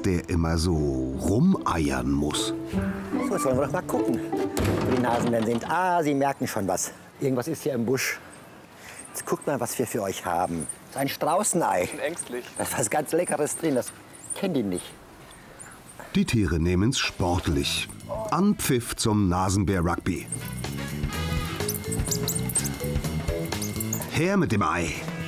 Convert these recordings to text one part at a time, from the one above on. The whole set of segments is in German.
dass der immer so rumeiern muss. So, jetzt wollen wir doch mal gucken, wo die Nasenbären sind. Ah, sie merken schon was. Irgendwas ist hier im Busch. Jetzt guckt mal, was wir für euch haben. Das ist ein Straußenei. Ich bin ängstlich. Da ist was ganz Leckeres drin, das kennt ihr nicht. Die Tiere nehmen's sportlich. Anpfiff zum Nasenbär-Rugby. Her mit dem Ei.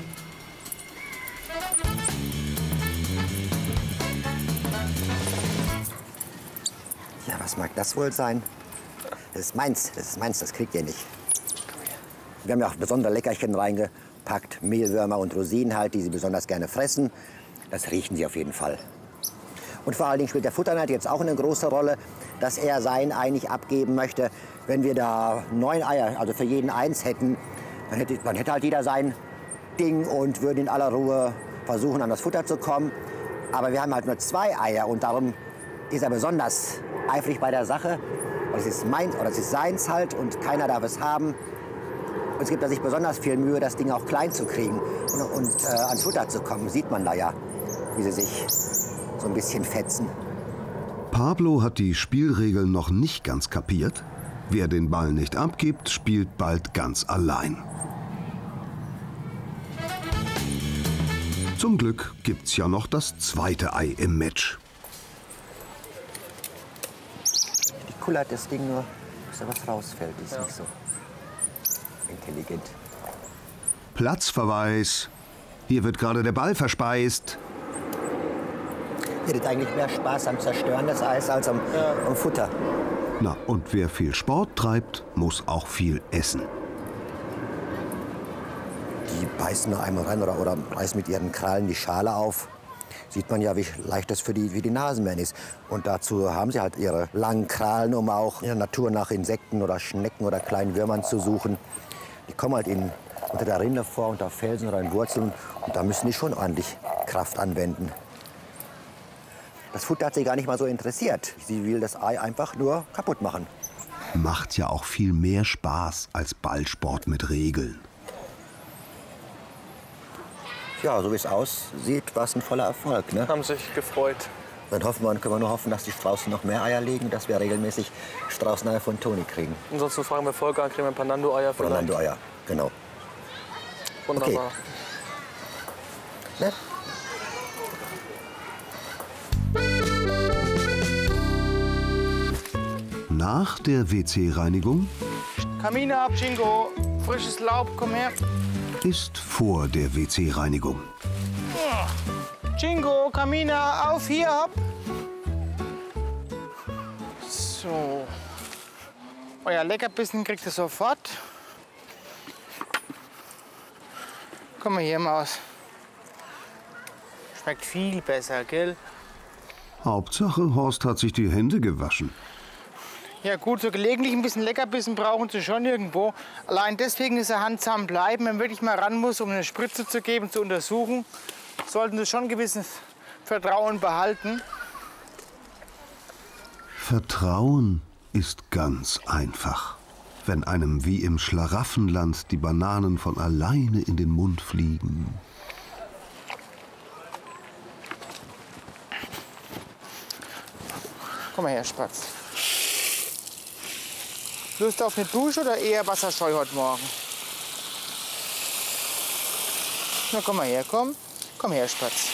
Ja, was mag das wohl sein? Das ist meins, das kriegt ihr nicht. Wir haben ja auch besondere Leckerchen reingepackt. Mehlwürmer und Rosinen halt, die sie besonders gerne fressen. Das riechen sie auf jeden Fall. Und vor allen Dingen spielt der Futterneit jetzt auch eine große Rolle, dass er sein Ei nicht abgeben möchte. Wenn wir da 9 Eier, also für jeden eins hätten, dann hätte halt jeder sein Ding und würde in aller Ruhe versuchen, an das Futter zu kommen. Aber wir haben halt nur 2 Eier und darum ist er besonders eifrig bei der Sache. Und es ist meins oder es ist seins halt und keiner darf es haben. Und es gibt sich besonders viel Mühe, das Ding auch klein zu kriegen und ans Futter zu kommen. Sieht man da ja, wie sie sich so ein bisschen fetzen. Pablo hat die Spielregeln noch nicht ganz kapiert. Wer den Ball nicht abgibt, spielt bald ganz allein. Zum Glück gibt's ja noch das zweite Ei im Match. Die kullert das Ding nur, dass da was rausfällt. Die ist nicht so intelligent. Platzverweis. Hier wird gerade der Ball verspeist. Ihr hättet eigentlich mehr Spaß am Zerstören des Eis als am Futter. Na, und wer viel Sport treibt, muss auch viel essen. Die beißen nur einmal rein oder reißen mit ihren Krallen die Schale auf. Sieht man ja, wie leicht das für die Nasenbären ist. Und dazu haben sie halt ihre langen Krallen, um auch in der Natur nach Insekten oder Schnecken oder kleinen Würmern zu suchen. Die kommen halt unter der Rinde vor, unter Felsen oder in Wurzeln. Und da müssen die schon ordentlich Kraft anwenden. Das Futter hat sie gar nicht mal so interessiert. Sie will das Ei einfach nur kaputt machen. Macht ja auch viel mehr Spaß als Ballsport mit Regeln. Ja, so wie es aussieht, war es ein voller Erfolg. Ne? Haben sich gefreut. Dann können wir nur hoffen, dass die Straußen noch mehr Eier legen, dass wir regelmäßig Straußeneier von Toni kriegen. Ansonsten fragen wir Volker an, kriegen wir ein paar Nando-Eier vielleicht. Nando-Eier, genau. Wunderbar. Okay. Ne? Nach der WC-Reinigung Kamine ab, Jingo. Frisches Laub, komm her. ist vor der WC-Reinigung. Jingo, Kamina, auf hier, hopp. So. Euer Leckerbissen kriegt ihr sofort. Komm mal hier, Maus. Schmeckt viel besser, gell? Hauptsache, Horst hat sich die Hände gewaschen. Ja gut, so gelegentlich ein bisschen Leckerbissen brauchen sie schon irgendwo. Allein deswegen ist er handsam bleiben. Wenn man wirklich mal ran muss, um eine Spritze zu geben, zu untersuchen, sollten sie schon ein gewisses Vertrauen behalten. Vertrauen ist ganz einfach. Wenn einem wie im Schlaraffenland die Bananen von alleine in den Mund fliegen. Komm mal her, Spatz. Lust auf eine Dusche oder eher Wasserscheu heute Morgen? Na, komm mal her, komm. Komm her, Spatz.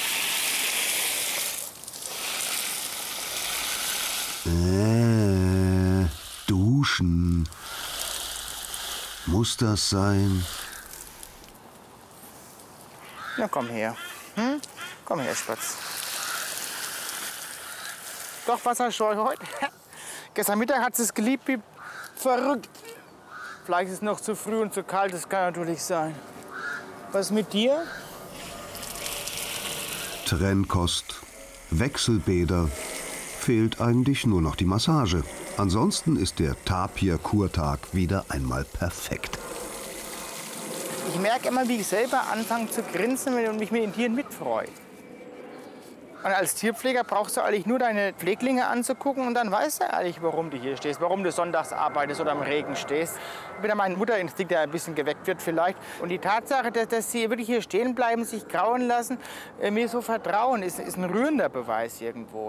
Duschen. Muss das sein? Na, komm her. Komm her, Spatz. Doch Wasserscheu heute. Gestern Mittag hat es geliebt wie verrückt. Vielleicht ist es noch zu früh und zu kalt, das kann natürlich sein. Was ist mit dir? Trennkost, Wechselbäder. Fehlt eigentlich nur noch die Massage. Ansonsten ist der Tapir-Kurtag wieder einmal perfekt. Ich merke immer, wie ich selber anfange zu grinsen und mich mit den Tieren mitfreue. Und als Tierpfleger brauchst du eigentlich nur deine Pfleglinge anzugucken und dann weißt du eigentlich, warum du hier stehst, warum du sonntags arbeitest oder im Regen stehst. Wieder mein Mutterinstinkt, der ein bisschen geweckt wird vielleicht. Und die Tatsache, dass sie wirklich hier stehen bleiben, sich grauen lassen, mir so vertrauen, ist ein rührender Beweis irgendwo.